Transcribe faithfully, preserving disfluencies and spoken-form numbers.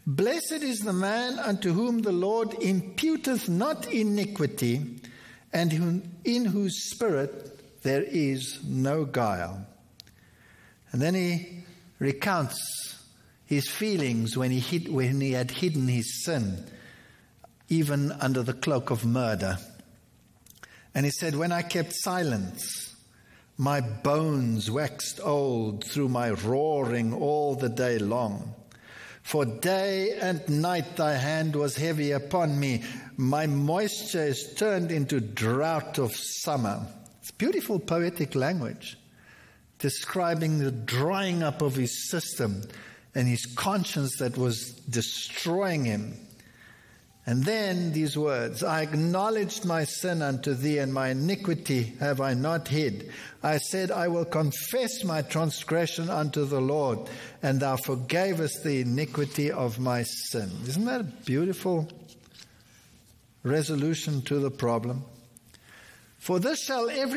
Blessed is the man unto whom the Lord imputeth not iniquity, and whom, in whose spirit there is no guile. And then he recounts his feelings when he hid, when he had hidden his sin, even under the cloak of murder. And he said, when I kept silence, my bones waxed old through my roaring all the day long. For day and night thy hand was heavy upon me. My moisture is turned into drought of summer. It's beautiful poetic language, describing the drying up of his system and his conscience that was destroying him. And then these words, I acknowledged my sin unto thee, and my iniquity have I not hid. I said, I will confess my transgression unto the Lord, and thou forgavest the iniquity of my sin. Isn't that a beautiful resolution to the problem? For this shall every